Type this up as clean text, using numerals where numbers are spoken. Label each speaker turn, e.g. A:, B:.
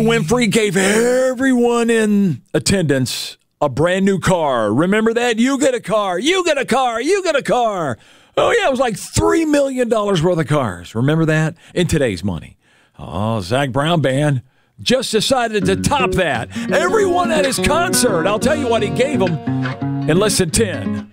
A: Winfrey gave everyone in attendance a brand new car. Remember that? You get a car, you get a car, you get a car. Oh, yeah, it was like $3 million worth of cars. Remember that? In today's money. Oh, Zac Brown Band just decided to top that. Everyone at his concert, I'll tell you what he gave them in less than 10.